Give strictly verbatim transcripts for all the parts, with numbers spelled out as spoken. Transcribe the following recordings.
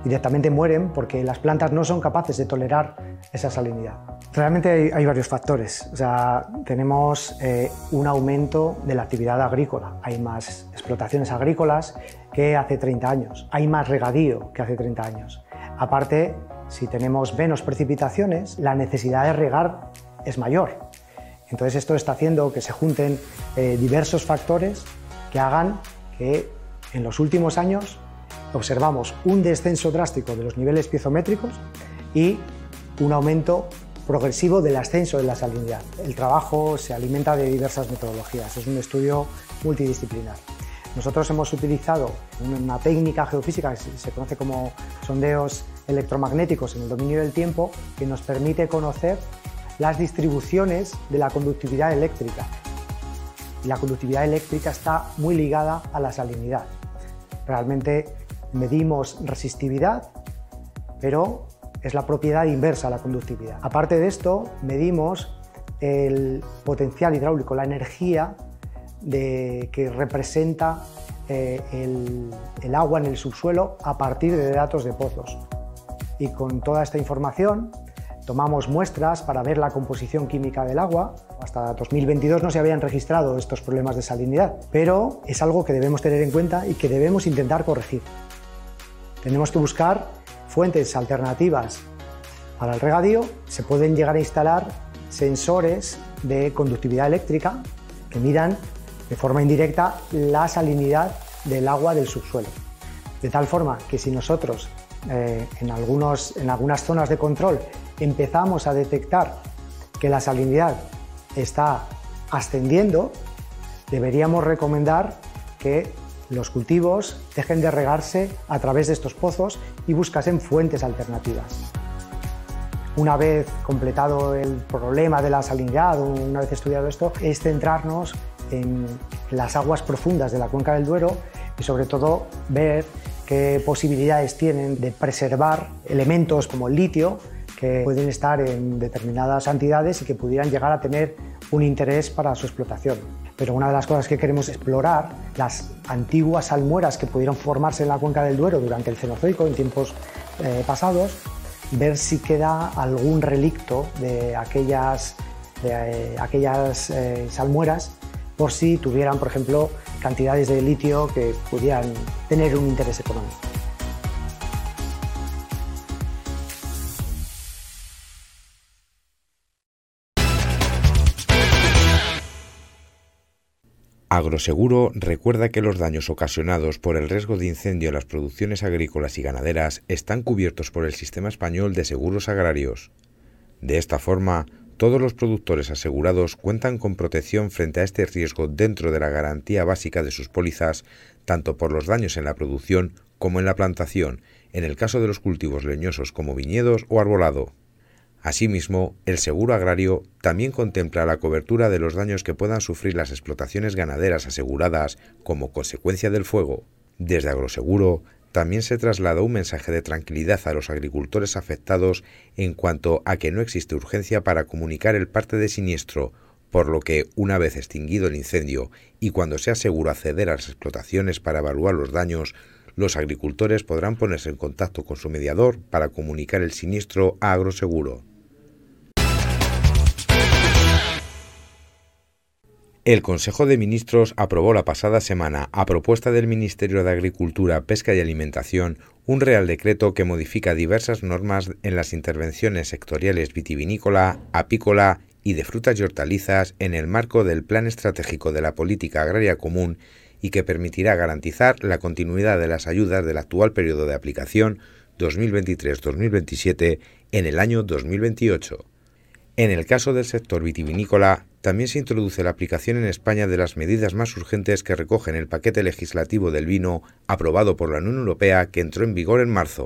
directamente mueren porque las plantas no son capaces de tolerar esa salinidad. Realmente hay, hay varios factores. O sea, tenemos eh, un aumento de la actividad agrícola. Hay más explotaciones agrícolas que hace treinta años. Hay más regadío que hace treinta años. Aparte, si tenemos menos precipitaciones, la necesidad de regar es mayor. Entonces esto está haciendo que se junten eh, diversos factores que hagan que en los últimos años observamos un descenso drástico de los niveles piezométricos y un aumento progresivo del ascenso de la salinidad. El trabajo se alimenta de diversas metodologías, es un estudio multidisciplinar. Nosotros hemos utilizado una técnica geofísica que se conoce como sondeos electromagnéticos en el dominio del tiempo, que nos permite conocer las distribuciones de la conductividad eléctrica. La conductividad eléctrica está muy ligada a la salinidad. Realmente medimos resistividad, pero es la propiedad inversa a la conductividad. Aparte de esto, medimos el potencial hidráulico, la energía de, que representa eh, el, el agua en el subsuelo a partir de datos de pozos. Y con toda esta información tomamos muestras para ver la composición química del agua. Hasta dos mil veintidós no se habían registrado estos problemas de salinidad, pero es algo que debemos tener en cuenta y que debemos intentar corregir. Tenemos que buscar fuentes alternativas para el regadío. Se pueden llegar a instalar sensores de conductividad eléctrica que midan de forma indirecta la salinidad del agua del subsuelo. De tal forma que si nosotros eh, en, algunos, en algunas zonas de control empezamos a detectar que la salinidad está ascendiendo, deberíamos recomendar que los cultivos dejen de regarse a través de estos pozos y buscasen fuentes alternativas. Una vez completado el problema de la salinidad, una vez estudiado esto, es centrarnos en las aguas profundas de la cuenca del Duero y sobre todo ver qué posibilidades tienen de preservar elementos como el litio que pueden estar en determinadas cantidades y que pudieran llegar a tener un interés para su explotación. Pero una de las cosas que queremos explorar, las antiguas salmueras que pudieron formarse en la cuenca del Duero durante el Cenozoico, en tiempos eh, pasados, ver si queda algún relicto de aquellas, de, eh, aquellas eh, salmueras, por si tuvieran, por ejemplo, cantidades de litio que pudieran tener un interés económico. Agroseguro recuerda que los daños ocasionados por el riesgo de incendio en las producciones agrícolas y ganaderas están cubiertos por el Sistema Español de Seguros Agrarios. De esta forma, todos los productores asegurados cuentan con protección frente a este riesgo dentro de la garantía básica de sus pólizas, tanto por los daños en la producción como en la plantación, en el caso de los cultivos leñosos como viñedos o arbolado. Asimismo, el seguro agrario también contempla la cobertura de los daños que puedan sufrir las explotaciones ganaderas aseguradas como consecuencia del fuego. Desde Agroseguro también se traslada un mensaje de tranquilidad a los agricultores afectados en cuanto a que no existe urgencia para comunicar el parte de siniestro, por lo que, una vez extinguido el incendio y cuando sea seguro acceder a las explotaciones para evaluar los daños, los agricultores podrán ponerse en contacto con su mediador para comunicar el siniestro a Agroseguro. El Consejo de Ministros aprobó la pasada semana, a propuesta del Ministerio de Agricultura, Pesca y Alimentación, un Real Decreto que modifica diversas normas en las intervenciones sectoriales vitivinícola, apícola y de frutas y hortalizas en el marco del Plan Estratégico de la Política Agraria Común y que permitirá garantizar la continuidad de las ayudas del actual periodo de aplicación dos mil veintitrés dos mil veintisiete en el año dos mil veintiocho. En el caso del sector vitivinícola, también se introduce la aplicación en España de las medidas más urgentes que recogen el paquete legislativo del vino aprobado por la Unión Europea que entró en vigor en marzo.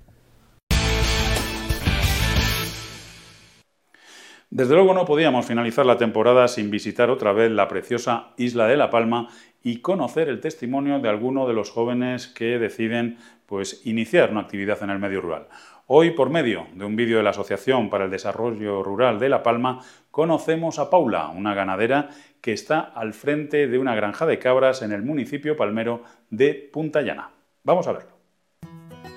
Desde luego no podíamos finalizar la temporada sin visitar otra vez la preciosa isla de La Palma y conocer el testimonio de algunos de los jóvenes que deciden pues, iniciar una actividad en el medio rural. Hoy, por medio de un vídeo de la Asociación para el Desarrollo Rural de La Palma, conocemos a Paula, una ganadera que está al frente de una granja de cabras en el municipio palmero de Punta Llana. Vamos a verlo.